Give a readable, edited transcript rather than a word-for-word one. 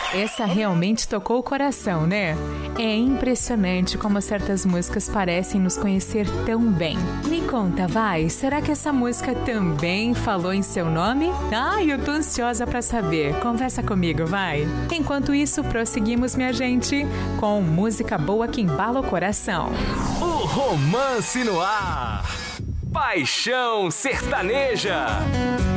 Essa realmente tocou o coração, né? É impressionante como certas músicas parecem nos conhecer tão bem. Me conta, vai, será que essa música também falou em seu nome? Ai, eu tô ansiosa pra saber. Conversa comigo, vai. Enquanto isso, prosseguimos, minha gente, com música boa que embala o coração. O Romance no Ar. Paixão Sertaneja.